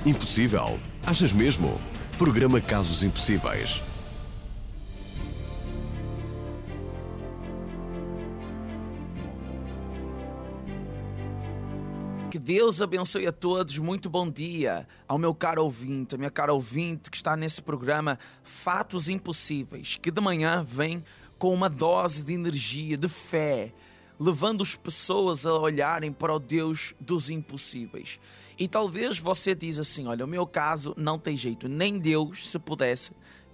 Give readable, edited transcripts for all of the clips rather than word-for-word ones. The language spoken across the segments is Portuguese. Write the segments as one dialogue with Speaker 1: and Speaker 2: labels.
Speaker 1: Impossível? Achas mesmo? Programa Casos Impossíveis.
Speaker 2: Que Deus abençoe a todos, muito bom dia ao meu caro ouvinte, a minha cara ouvinte que está nesse programa Fatos Impossíveis, que de manhã vem com uma dose de energia, de fé, levando as pessoas a olharem para o Deus dos impossíveis. E talvez você diz assim, olha, o meu caso não tem jeito, nem Deus se pudesse,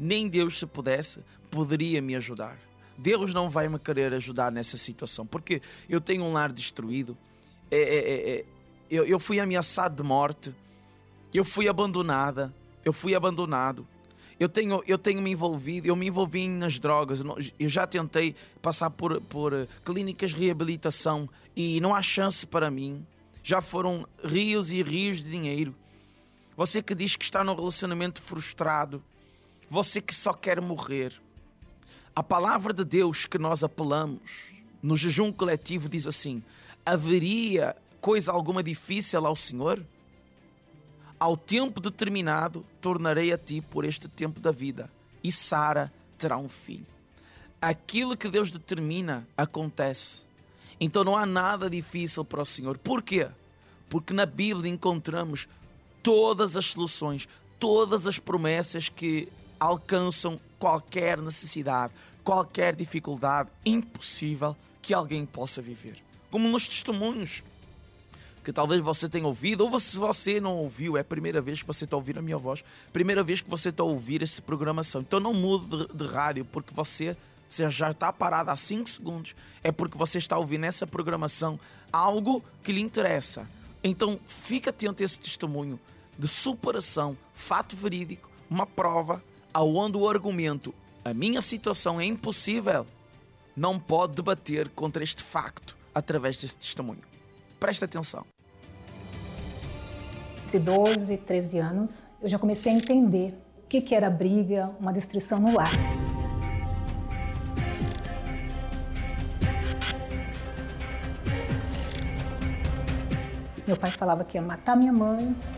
Speaker 2: poderia me ajudar. Deus não vai me querer ajudar nessa situação, porque eu tenho um lar destruído, eu fui ameaçado de morte, eu fui abandonado, eu me envolvi nas drogas, eu já tentei passar por clínicas de reabilitação e não há chance para mim, já foram rios e rios de dinheiro. Você que diz que está num relacionamento frustrado, você que só quer morrer, a palavra de Deus que nós apelamos no jejum coletivo diz assim: haveria coisa alguma difícil ao Senhor? Ao tempo determinado tornarei a ti por este tempo da vida, e Sara terá um filho. Aquilo que Deus determina acontece. Então não há nada difícil para o Senhor. Porquê? Porque na Bíblia encontramos todas as soluções, todas as promessas que alcançam qualquer necessidade, qualquer dificuldade impossível que alguém possa viver. Como nos testemunhos que talvez você tenha ouvido, ou se você não ouviu, é a primeira vez que você está a ouvir a minha voz, primeira vez que você está a ouvir essa programação. Então não mude de rádio, porque você já está parado há 5 segundos, é porque você está ouvindo essa programação, algo que lhe interessa. Então fique atento a esse testemunho de superação, fato verídico, uma prova, aonde o argumento, a minha situação é impossível, não pode debater contra este facto através desse testemunho. Presta atenção.
Speaker 3: Entre 12 e 13 anos, eu já comecei a entender o que era briga, uma destruição no lar. Meu pai falava que ia matar minha mãe,